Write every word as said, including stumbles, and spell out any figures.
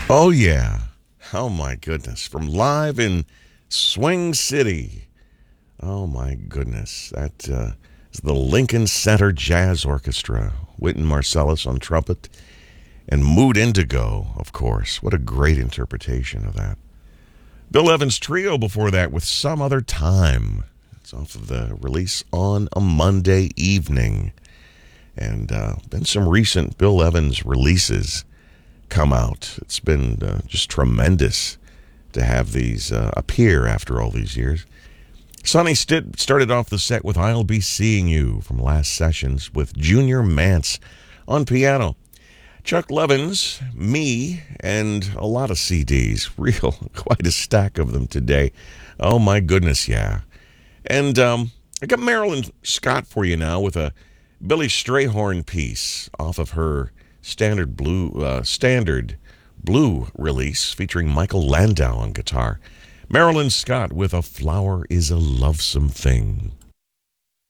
Oh, yeah. Oh, my goodness. From live in Swing City. Oh, my goodness. That uh, is the Lincoln Center Jazz Orchestra. Wynton Marsalis on trumpet. And Mood Indigo, of course. What a great interpretation of that. Bill Evans Trio before that with Some Other Time. It's off of the release on a Monday evening. And uh, then some recent Bill Evans releases come out. It's been uh, just tremendous to have these uh, appear after all these years. Sonny Stitt started off the set with I'll Be Seeing You from last sessions with Junior Mance on piano. Chuck Levin's Me, and a lot of C Ds. Real, quite a stack of them today. Oh my goodness, yeah. And um, I got Marilyn Scott for you now with a Billy Strayhorn piece off of her Standard Blue, uh, Standard Blue release featuring Michael Landau on guitar. Marilyn Scott with A Flower is a Lovesome Thing.